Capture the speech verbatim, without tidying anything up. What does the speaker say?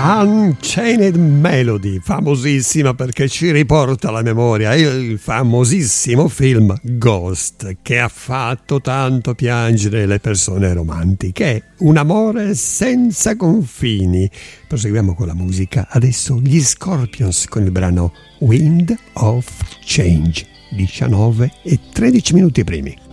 Unchained Melody, famosissima perché ci riporta alla memoria il famosissimo film Ghost, che ha fatto tanto piangere le persone romantiche. Un amore senza confini. Proseguiamo con la musica. Adesso gli Scorpions con il brano Wind of Change. diciannove e tredici minuti primi.